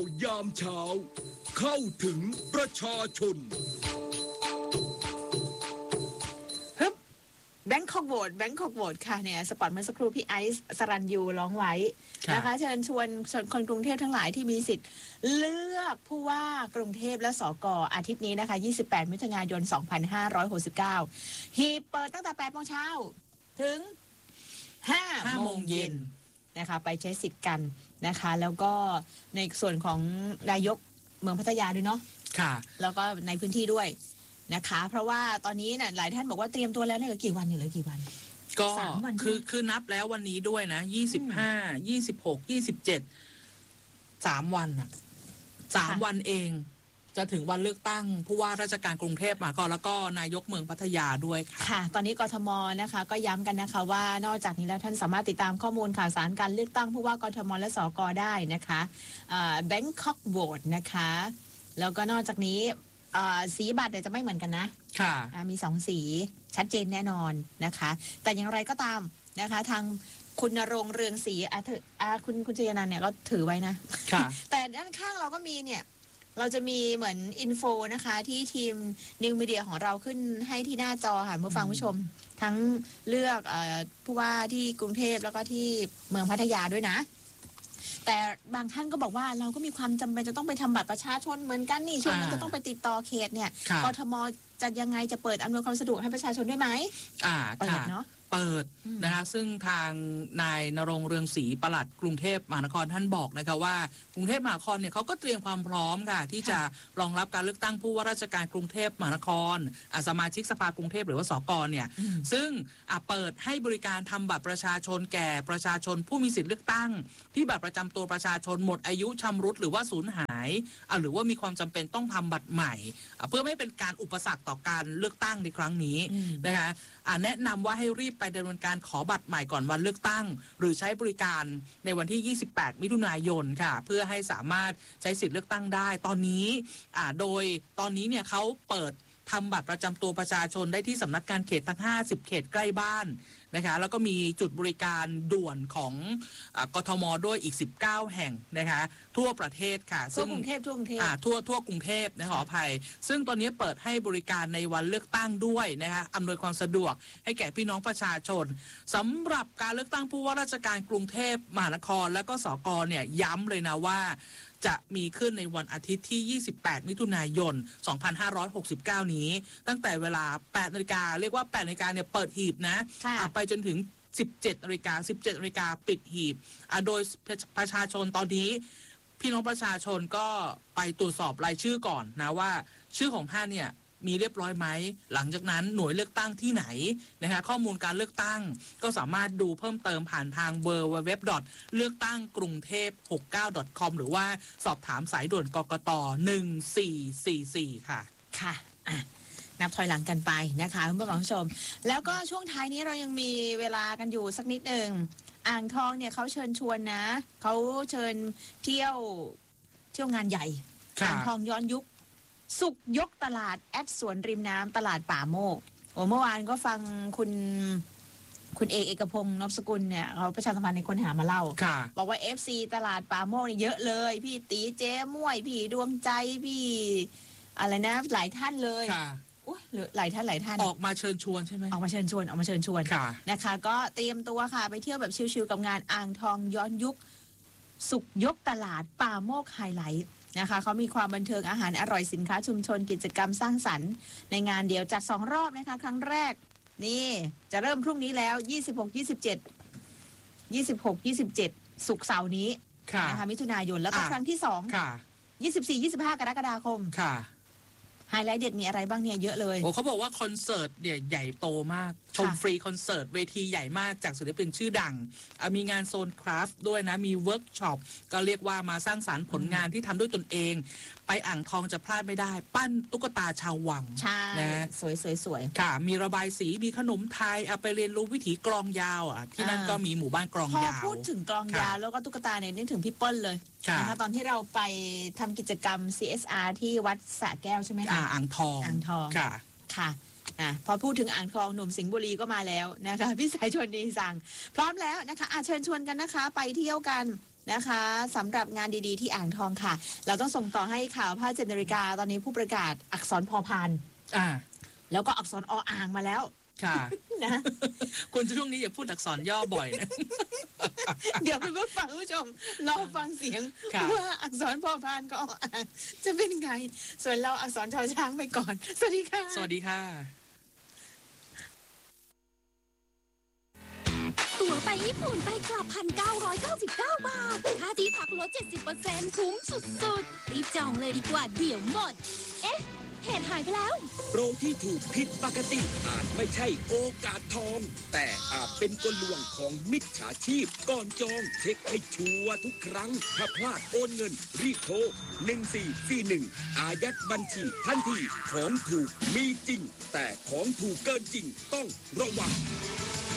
ยามเช้าเข้าถึงประชาชนแบงคอกโหวตค่ะเนี่ยสปอตเมื่อสักครู่พี่ไอซ์สรัญยูร้องไว้นะคะเชิญชวนคนกรุงเทพทั้งหลายที่มีสิทธิ์เลือกผู้ว่ากรุงเทพและสก.อาทิตย์นี้นะคะ28มิถุนายน2569หีบเปิดตั้งแต่8 โมงเช้าถึง5 โมงเย็นนะคะไปใช้สิทธิ์กันนะคะแล้วก็ในส่วนของนายกเมืองพัทยาด้วยเนาะค่ะแล้วก็ในพื้นที่ด้วยนะคะเพราะว่าตอนนี้เนี่ยหลายท่านบอกว่าเตรียมตัวแล้วเนี่ยเหลือกี่วันเนี่ยเหลือกี่วันก็คือนับแล้ววันนี้ด้วยนะ25 26 27 3 วันอ่ะ3 วันเองจะถึงวันเลือกตั้งผู้ว่าราชการกรุงเทพมหานครแล้วก็นายกเมืองพัทยาด้วยค่ะตอนนี้กทมนะคะก็ย้ำกันนะคะว่านอกจากนี้แล้วท่านสามารถติดตามข้อมูลข่าวสารการเลือกตั้งผู้ว่ากทมและสก.ได้นะคะBangkok Vote นะคะแล้วก็นอกจากนี้สีบัตรเนี่ยจะไม่เหมือนกันนะค่ะมี2 สีชัดเจนแน่นอนนะคะแต่อย่างไรก็ตามนะคะทางคุณณรงค์เรืองศรีคุณชยนันท์เนี่ยก็ถือไว้นะแต่ด้านข้างเราก็มีเนี่ยเราจะมีเหมือนอินโฟนะคะที่ทีมนิวมีเดียของเราขึ้นให้ที่หน้าจอค่ะเมื่อฟังผู้ชมทั้งเลือกผู้ว่าที่กรุงเทพแล้วก็ที่เมืองพัทยาด้วยนะแต่บางท่านก็บอกว่าเราก็มีความจำเป็นจะต้องไปทำบัตรประชาชนเหมือนกันนี่ช่วงนั้นจะต้องไปติดต่อเขตเนี่ยกทมจะยังไงจะเปิดอำนวยความสะดวกให้ประชาชนได้ไหมเปิดเนาะเปิดนะคะซึ่งทางนายณรงค์เรืองศรีปลัดกรุงเทพมหานครท่านบอกนะคะว่ากรุงเทพมหานครเนี่ยเขาก็เตรียมความพร้อมค่ะที่จะรองรับการเลือกตั้งผู้ว่าราชการกรุงเทพมหานครสมาชิกสภากรุงเทพหรือว่าสก.เนี่ยซึ่งเปิดให้บริการทำบัตรประชาชนแก่ประชาชนผู้มีสิทธิเลือกตั้งที่บัตรประจำตัวประชาชนหมดอายุชำรุดหรือว่าสูญหายหรือว่ามีความจำเป็นต้องทำบัตรใหม่เพื่อไม่เป็นการอุปสรรคต่อการเลือกตั้งในครั้งนี้นะคะแนะนำว่าให้รีบไปดำเนินการขอบัตรใหม่ก่อนวันเลือกตั้งหรือใช้บริการในวันที่28มิถุนายนค่ะเพื่อให้สามารถใช้สิทธิ์เลือกตั้งได้ตอนนี้โดยตอนนี้เนี่ยเขาเปิดทำบัตรประจำตัวประชาชนได้ที่สำนักงานเขตทั้ง50เขตใกล้บ้านนะคะแล้วก็มีจุดบริการด่วนของกทมด้วยอีก19แห่งนะคะทั่วประเทศค่ะทั่วกรุงเทพทั่วกรุงเทพทั่วกรุงเทพนะขออภัยซึ่งตอนนี้เปิดให้บริการในวันเลือกตั้งด้วยนะคะอำนวยความสะดวกให้แก่พี่น้องประชาชนสำหรับการเลือกตั้งผู้ว่าราชการกรุงเทพมหานครและก็สก.เนี่ยย้ำเลยนะว่าจะมีขึ้นในวันอาทิตย์ที่28มิถุนายน2569นี้ตั้งแต่เวลา8 นาฬิกาเรียกว่า8 นาฬิกาเนี่ยเปิดหีบนะไปจนถึง17 นาฬิกา17 นาฬิกาปิดหีบโดยประชาชนตอนนี้พี่น้องประชาชนก็ไปตรวจสอบรายชื่อก่อนนะว่าชื่อของท่านเนี่ยมีเรียบร้อยไหมหลังจากนั้นหน่วยเลือกตั้งที่ไหนนะคะข้อมูลการเลือกตั้งก็สามารถดูเพิ่มเติมผ่านทาง www. เลือกตั้งกรุงเทพ 69.com หรือว่าสอบถามสายด่วนกกต1444ค่ะค่ะนับถอยหลังกันไปนะคะคุณผู้ชมแล้วก็ช่วงท้ายนี้เรายังมีเวลากันอยู่สักนิดหนึ่งอ่างทองเนี่ยเขาเชิญชวนนะเขาเชิญเที่ยวงานใหญ่อ่างทองย้อนยุคสุกยกตลาดแอดสวนริมน้ำตลาดป่าโมกเมื่อวานก็ฟังคุณเอกพงศ์นพสกุลเนี่ยเขาประชาสัมพันธ์ในคนหามาเล่าบอกว่า FC ตลาดป่าโมกนี่เยอะเลยพี่ตีเจ๊ม่วยพี่ดวงใจพี่อะไรนะหลายท่านเลยหลายท่านออกมาเชิญชวนใช่ไหมออกมาเชิญชวนนะคะก็เตรียมตัวค่ะไปเที่ยวแบบชิลๆกับงานอ่างทองย้อนยุคสุกยกตลาดป่าโมกไฮไลท์นะคะเขามีความบันเทิงอาหารอร่อยสินค้าชุมชนกิจกรรมสร้างสรรค์ในงานเดียวจัด2 รอบนะคะครั้งแรกนี่จะเริ่มพรุ่งนี้แล้ว26 27ศุกร์เสาร์นี้นะคะมิถุนายนแล้วก็ครั้งที่2 24-25 กรกฎาคมไฮไลท์เด็ดมีอะไรบ้างเนี่ยเยอะเลยเขาบอกว่าคอนเสิร์ตเนี่ยใหญ่โตมากชมฟรีคอนเสิร์ตเวทีใหญ่มากจากศิลปินชื่อดังมีงานโซนคราฟต์ด้วยนะมีเวิร์กช็อปก็เรียกว่ามาสร้างสรรค์ผลงานที่ทำด้วยตนเองไปอ่างทองจะพลาดไม่ได้ปั้นตุ๊กตาชาววังนะสวยค่ะมีระบายสีมีขนมไทยไปเรียนรู้วิถีกลองยาวที่นั่นก็มีหมู่บ้านกลองยาวพอพูดถึงกลองยาวแล้วก็ตุ๊กตาเนี่ยนึกถึงพี่เปิ้ลเลยนะคะตอนที่เราไปทำกิจกรรม CSR ที่วัดสระแก้วใช่ไหมคะอ่างทองค่ะพอพูดถึงอ่างทองหนุ่มสิงห์บุรีก็มาแล้วนะคะพี่สายชนดีสั่งพร้อมแล้วนะคะเชิญชวนกันนะคะไปเที่ยวกันนะคะสำหรับงานดีๆที่อ่างทองค่ะ เราต้องส่งต่อให้ข่าวผ้า7 นาฬิกาตอนนี้ผู้ประกาศอักษรพอพานอ่าแล้วก็อักษรออ่างมาแล้วค่ะนะคุณช่วงนี้อย่าพูดอักษรย่อบ่อยนะเดี๋ยวคุณผู้ฟังผู้ชมรอฟังเสียงค่ะว่าอักษรพอพานก็ออ่างจะเป็นไง ส่วนเราอักษรชอช้างไปก่อน สวัสดีค่ะสวัสดีค่ะตั๋วไปญี่ปุ่นไปกลับ 1,999 บาท ค่าที่พักลด 70% คุ้มสุดๆ รีบจองเลยดีกว่าเดี๋ยวหมด เอ๊ะ เหตุหายไปแล้วโปรที่ถูกผิดปกติอาจไม่ใช่โอกาสทอง แต่อาจเป็นกลลวงของมิจฉาชีพก่อนจองเช็คให้ชัวร์ทุกครั้ง ถ้าพลาดโอนเงินรีบโทร 1441 อายัดบัญชีทันทีของถูกมีจริง แต่ของถูกเกินจริงต้องระวัง